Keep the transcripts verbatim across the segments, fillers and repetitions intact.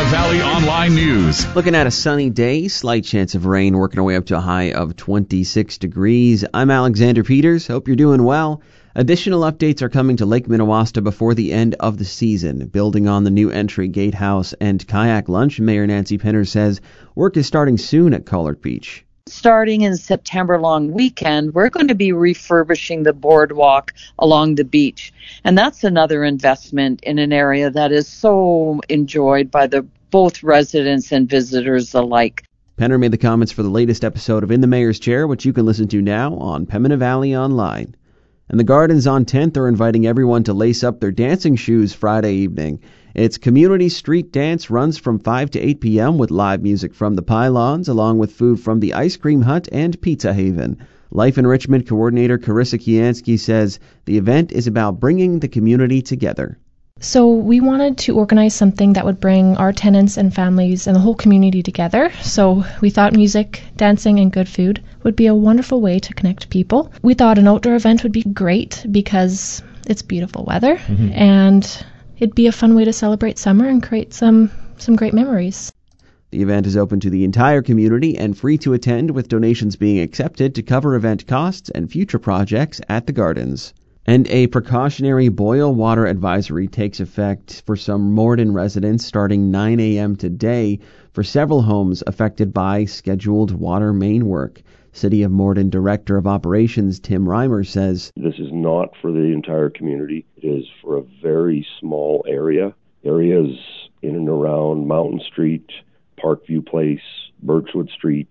Valley Online News. Looking at a sunny day, slight chance of rain, working our way up to a high of twenty-six degrees. I'm Alexander Peters. Hope you're doing well. Additional updates are coming to Lake Minnewaska before the end of the season. Building on the new entry gatehouse and kayak lunch, Mayor Nancy Pinner says work is starting soon at Collard Beach. Starting in September long weekend, we're going to be refurbishing the boardwalk along the beach. And that's another investment in an area that is so enjoyed by the both residents and visitors alike. Penner made the comments for the latest episode of In the Mayor's Chair, which you can listen to now on Pembina Valley Online. And the Gardens on tenth are inviting everyone to lace up their dancing shoes Friday evening. Its community street dance runs from five to eight p.m. with live music from the Pylons, along with food from the Ice Cream Hut and Pizza Haven. Life Enrichment Coordinator Carissa Kiansky says the event is about bringing the community together. So we wanted to organize something that would bring our tenants and families and the whole community together. So we thought music, dancing, and good food would be a wonderful way to connect people. We thought an outdoor event would be great because it's beautiful weather, mm-hmm. and it'd be a fun way to celebrate summer and create some, some great memories. The event is open to the entire community and free to attend, with donations being accepted to cover event costs and future projects at the Gardens. And a precautionary boil water advisory takes effect for some Morden residents starting nine a.m. today for several homes affected by scheduled water main work. City of Morden Director of Operations Tim Reimer says, "This is not for the entire community. It is for a very small area. Areas in and around Mountain Street, Parkview Place, Birchwood Street,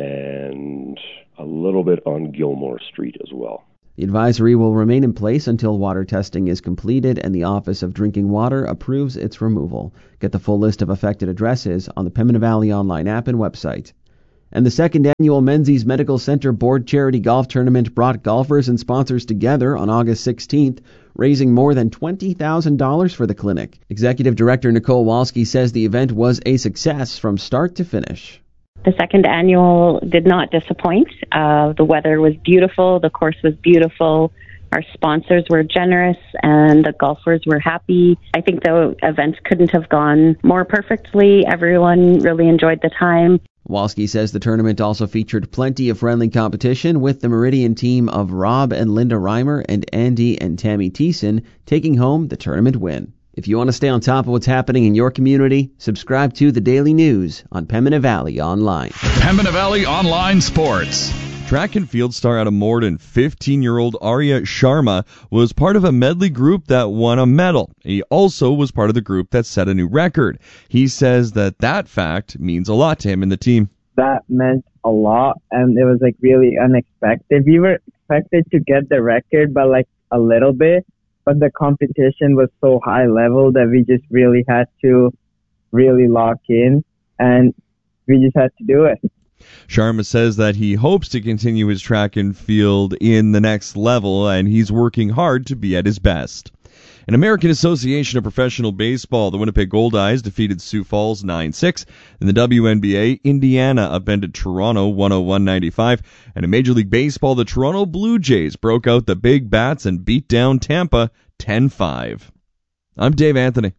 and a little bit on Gilmore Street as well." The advisory will remain in place until water testing is completed and the Office of Drinking Water approves its removal. Get the full list of affected addresses on the Pembina Valley Online app and website. And the second annual Menzies Medical Center Board Charity Golf Tournament brought golfers and sponsors together on August sixteenth, raising more than twenty thousand dollars for the clinic. Executive Director Nicole Walski says the event was a success from start to finish. The second annual did not disappoint. Uh, the weather was beautiful. The course was beautiful. Our sponsors were generous and the golfers were happy. I think the event couldn't have gone more perfectly. Everyone really enjoyed the time. Walski says the tournament also featured plenty of friendly competition, with the Meridian team of Rob and Linda Reimer and Andy and Tammy Thiessen taking home the tournament win. If you want to stay on top of what's happening in your community, subscribe to the Daily News on Pembina Valley Online. Pembina Valley Online Sports. Track and field star out of Morden, fifteen-year-old Arya Sharma, was part of a medley group that won a medal. He also was part of the group that set a new record. He says that that fact means a lot to him and the team. That meant a lot, and it was like really unexpected. We were expected to get the record by like a little bit, but the competition was so high level that we just really had to really lock in, and we just had to do it. Sharma says that he hopes to continue his track and field in the next level, and he's working hard to be at his best. In American Association of Professional Baseball, the Winnipeg Goldeyes defeated Sioux Falls nine six. In the W N B A, Indiana upended Toronto one oh one ninety-five. And in Major League Baseball, the Toronto Blue Jays broke out the Big Bats and beat down Tampa ten five. I'm Dave Anthony.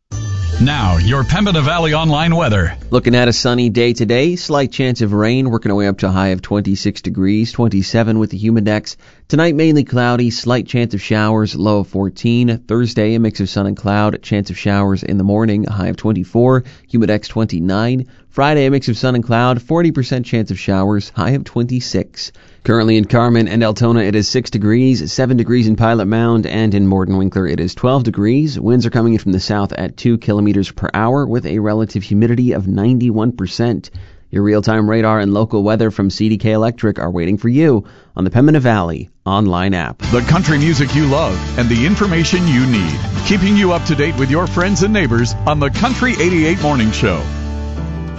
Now, your Pembina Valley Online weather. Looking at a sunny day today, slight chance of rain, working our way up to a high of twenty-six degrees, twenty-seven with the humidex. Tonight, mainly cloudy, slight chance of showers, low of fourteen. Thursday, a mix of sun and cloud, chance of showers in the morning, a high of twenty-four, humidex twenty-nine. Friday, a mix of sun and cloud, forty percent chance of showers, high of twenty-six. Currently in Carmen and Altona, it is six degrees, seven degrees in Pilot Mound, and in Morden Winkler, it is twelve degrees. Winds are coming in from the south at two kilometers per hour with a relative humidity of ninety-one percent. Your real-time radar and local weather from C D K Electric are waiting for you on the Pembina Valley Online app. The country music you love and the information you need. Keeping you up to date with your friends and neighbors on the Country eighty-eight Morning Show.